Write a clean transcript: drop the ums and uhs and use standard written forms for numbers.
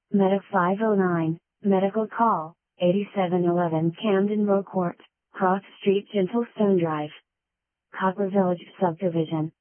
Medic 509, Medical Call, 8711 Camden Row Court, Cross Street Gentlestone Drive. Copper Village Subdivision.